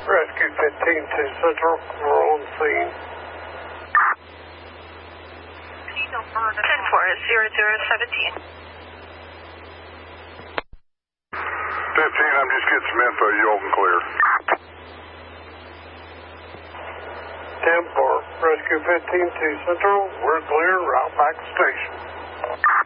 Rescue 15 to Central, we're on scene. 10-4-0017. 15, I'm just getting some info. You open clear. 10-4, Rescue 15 to Central, we're clear, route back to station.